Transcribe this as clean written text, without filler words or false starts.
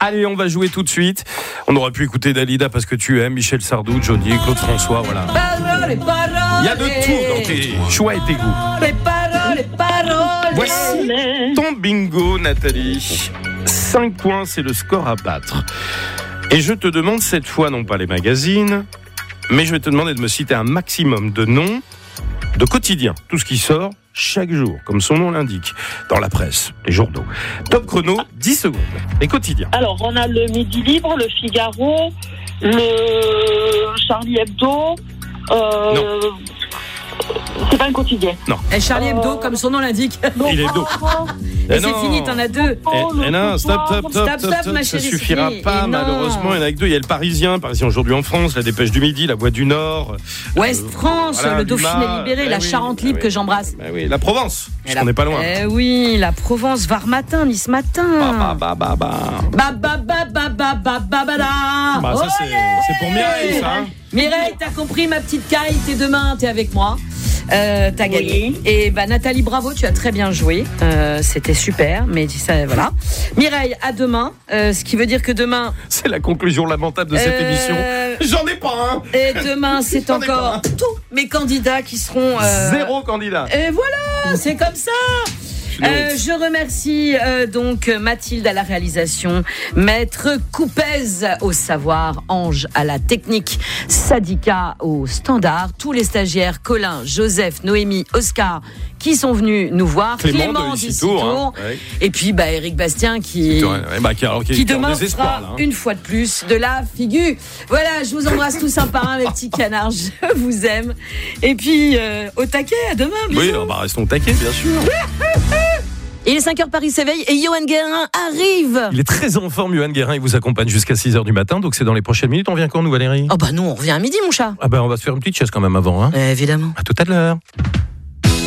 Allez, on va jouer tout de suite. On aurait pu écouter Dalida parce que tu aimes, Michel Sardou, Johnny, Claude François, voilà. Il y a de tout dans tes choix et tes goûts. Voici ton bingo, Nathalie. 5 points, c'est le score à battre. Et je te demande cette fois, non pas les magazines, mais je vais te demander de me citer un maximum de noms de quotidiens. Tout ce qui sort chaque jour, comme son nom l'indique, dans la presse, les journaux. Top chrono, 10 secondes. Les quotidiens. Alors, on a le Midi Libre, le Figaro, le Charlie Hebdo. Non. C'est pas un quotidien. Non. Et Charlie Hebdo, comme son nom l'indique. Il est hebdo. Et c'est fini, t'en as 2. Et non, stop, ma ça chérie, suffira c'est fini. pas, Et non. malheureusement. Il y en a que 2. Il y a le Parisien aujourd'hui en France, la Dépêche du Midi, la Voix du Nord. Ouest France, voilà, le Dauphiné Dumas, libéré, la Charente libre que j'embrasse. Oui, la Provence, parce qu'on n'est pas loin. Oui, la Provence, Var matin, Nice matin. Bah, ça, c'est pour Mireille, ça. Hein. Mireille, t'as compris ma petite caille, t'es demain, t'es avec moi. T'as gagné. Et Nathalie, bravo, tu as très bien joué. C'était super, mais ça, voilà. Mireille, à demain. Ce qui veut dire que demain. C'est la conclusion lamentable de cette émission. J'en ai pas un. Et demain, c'est encore tous mes candidats qui seront. 0 candidat. Et voilà, c'est comme ça. Je remercie donc Mathilde à la réalisation, Maître Coupez au savoir, Ange à la technique, Sadika au standard, tous les stagiaires, Colin, Joseph, Noémie, Oscar qui sont venus nous voir, Clément d'ici Tours, ouais. Et puis Éric Bastien qui demain fera une fois de plus de la figure. Voilà, je vous embrasse tous un par un, mes petits canards, je vous aime. Et puis au taquet, à demain. Bisous. Oui, restons au taquet, bien sûr. Il est 5h, Paris s'éveille et Johan Guérin arrive. Il est très en forme, Johan Guérin. Il vous accompagne jusqu'à 6h du matin. Donc c'est dans les prochaines minutes. On vient quand, nous, Valérie ? Oh bah nous, on revient à midi, mon chat. Ah bah on va se faire une petite chaise quand même avant. Hein. Évidemment. À tout à l'heure.